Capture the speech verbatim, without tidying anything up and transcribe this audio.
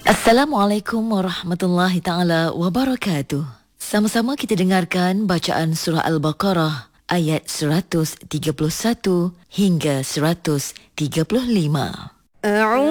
Assalamualaikum warahmatullahi taala wabarakatuh. Sama-sama kita dengarkan bacaan surah Al-Baqarah ayat seratus tiga puluh satu hingga seratus tiga puluh lima.